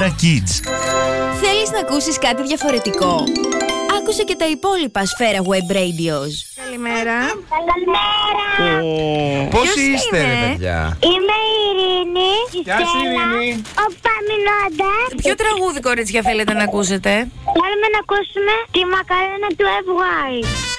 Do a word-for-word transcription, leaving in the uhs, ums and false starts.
Σφαίρα Kids. Θέλεις να ακούσεις κάτι διαφορετικό? Άκουσε και τα υπόλοιπα Σφαίρα Web Radios. Καλημέρα. Καλημέρα. Πώς Ποιος είστε, είναι? ρε παιδιά? Είμαι η Ειρήνη. Η Γεια σου, Στέλλα, Ειρήνη. ο Παμινώντας. Ποιο τραγούδι, κορίτσια, θέλετε να ακούσετε? Θέλουμε να ακούσουμε τη μακαρένα του F Y.